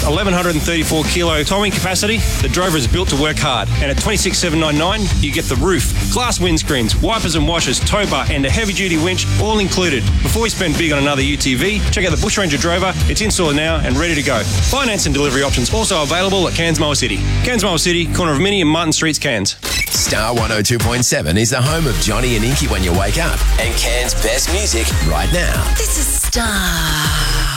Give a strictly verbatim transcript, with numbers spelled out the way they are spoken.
eleven thirty-four kilo towing capacity, the Drover is built to work hard. And at twenty-six thousand seven hundred ninety-nine, you get the roof, glass windscreens, wipers and washers, tow bar and a heavy-duty winch, all included. Before we spend big on another U T V, check out the Bush Ranger Drover. It's in store now and ready to go. Finance and delivery options also available at Cairns Moa City. Cairns Moa City, corner of Minnie and Martin Streets, Cairns. Star one oh two point seven is the home of Johnny and Inky when you wake up, and Cairns' best music right now. This is Star.